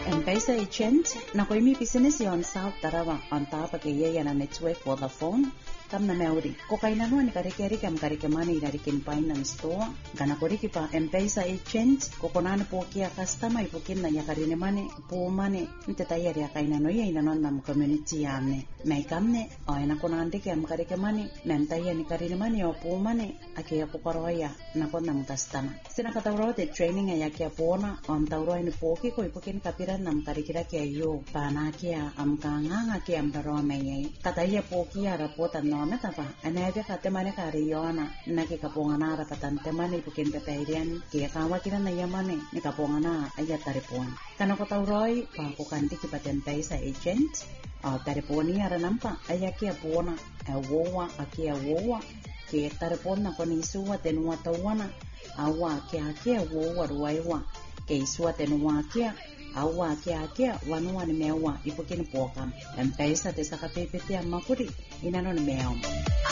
M-Pesa agent na ko imi business yon South Tarawa on top of kaya na network for the phone kam na meuri ko kay nanu ni kari kam mani dari kin finance store kana ko riki pa M-Pesa agent ko konan po kia customer ipukin na yakari ne mane po mane nte tayari kay nanu ye inanon nam community yamne mai kamne o ina konan de kam kari mani men tayani kari ne mane o po mane akia ko koroya na ko nam customer sina katawro de training ya kia pona on tawro ni poki ko ipukin kapiran nam kari kira kia yo pana kia am kanga kia am daro mai kataya poki ya rapota no meta pa anabe katemane kari yona na ke kapongana ra patante mane ipukin pepeirian kia kawa kira na yamane ni kapongana aya taripon kana ko tawroi pa ko kanti ki paten paisa agent tariponi ara nampa aya kia pona wowa akia wowa ke taripon na ko ni suwa tenua tawana awa kia wowa ruaiwa ke isua tenua kia awa kia wanua ni mewa ipukin pokam M-Pesa te saka pepete makuri inanon mewa